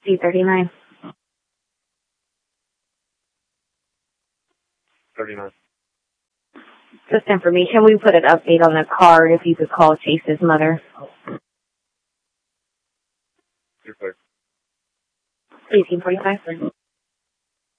C39. 39. Just information. We put an update on the card if you could call Chase's mother. 26. 1845.